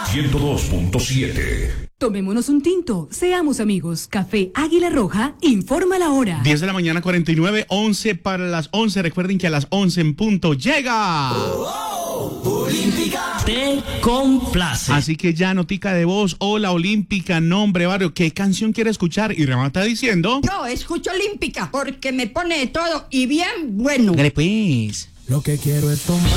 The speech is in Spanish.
102.7. Tomémonos un tinto, seamos amigos. Café Águila Roja informa la hora. 10 de la mañana, 49, 11 para las 11. Recuerden que a las 11 en punto llega. Olímpica te complace. Así que ya notica de voz. Hola, Olímpica, nombre, barrio. ¿Qué canción quiere escuchar? Y remata diciendo: yo escucho Olímpica porque me pone de todo y bien bueno. Dale pues. Lo que quiero es tomar